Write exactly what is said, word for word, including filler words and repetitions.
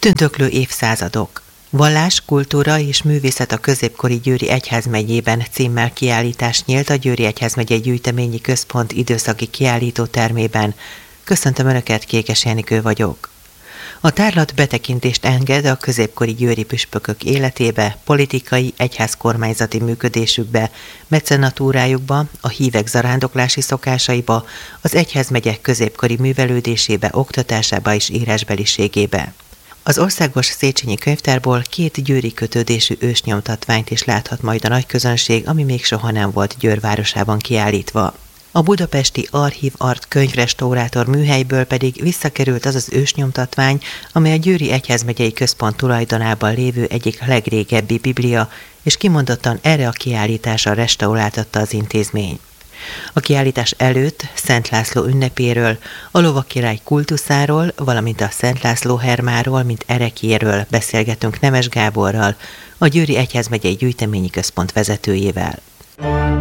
Tündöklő évszázadok. Vallás, kultúra és művészet a középkori Győri Egyházmegyében címmel kiállítás nyílt a Győri Egyházmegyei Gyűjteményi Központ időszaki kiállítótermében. Köszöntöm Önöket, Kékes Enikő vagyok. A tárlat betekintést enged a középkori győri püspökök életébe, politikai, egyházkormányzati működésükbe, mecenatúrájukba, a hívek zarándoklási szokásaiba, az egyházmegyek középkori művelődésébe, oktatásába és írásbeliségébe. Az Országos Széchenyi Könyvtárból két győri kötődésű ősnyomtatványt is láthat majd a nagy közönség, ami még soha nem volt Győr városában kiállítva. A budapesti Archív Art könyvrestaurátor műhelyből pedig visszakerült az az ősnyomtatvány, amely a Győri Egyházmegyei Központ tulajdonában lévő egyik legrégebbi biblia, és kimondottan erre a kiállításra restauráltatta az intézmény. A kiállítás előtt Szent László ünnepéről, a lovakirály kultuszáról, valamint a Szent László hermáról, mint ereklyéről beszélgetünk Nemes Gáborral, a Győri Egyházmegyei Gyűjteményi Központ vezetőjével.